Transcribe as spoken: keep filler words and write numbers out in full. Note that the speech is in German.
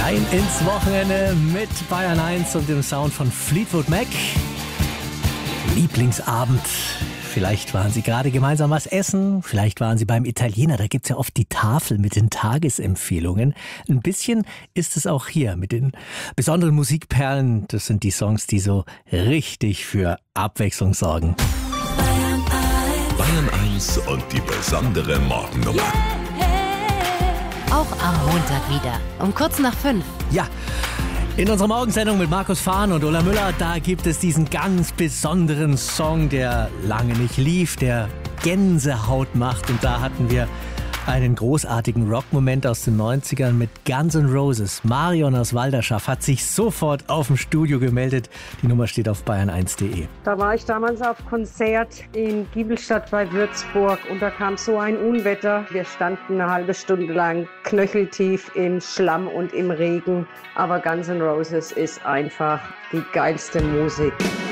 Rein ins Wochenende mit Bayern eins und dem Sound von Fleetwood Mac. Lieblingsabend. Vielleicht waren Sie gerade gemeinsam was essen, vielleicht waren Sie beim Italiener, da gibt's ja oft die Tafel mit den Tagesempfehlungen. Ein bisschen ist es auch hier mit den besonderen Musikperlen. Das sind die Songs, die so richtig für Abwechslung sorgen. Bayern eins und die besondere Morgennummer. Auch am Montag wieder, um kurz nach fünf. Ja, in unserer Morgensendung mit Markus Fahn und Ulla Müller, da gibt es diesen ganz besonderen Song, der lange nicht lief, der Gänsehaut macht. Und da hatten wir einen großartigen Rockmoment aus den neunzigern mit Guns N' Roses. Marion aus Walderschaff hat sich sofort auf dem Studio gemeldet. Die Nummer steht auf bayern eins punkt de. Da war ich damals auf Konzert in Giebelstadt bei Würzburg und da kam so ein Unwetter. Wir standen eine halbe Stunde lang knöcheltief im Schlamm und im Regen. Aber Guns N' Roses ist einfach die geilste Musik.